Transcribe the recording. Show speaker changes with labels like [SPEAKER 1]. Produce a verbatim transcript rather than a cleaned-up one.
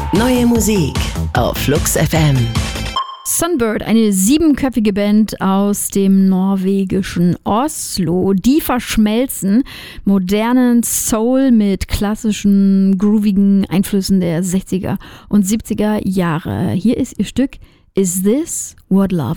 [SPEAKER 1] Neue Musik auf Flux F M.
[SPEAKER 2] Sunbird, eine siebenköpfige Band aus dem norwegischen Oslo, die verschmelzen modernen Soul mit klassischen, groovigen Einflüssen der sechziger und siebziger Jahre. Hier ist ihr Stück Is This What Love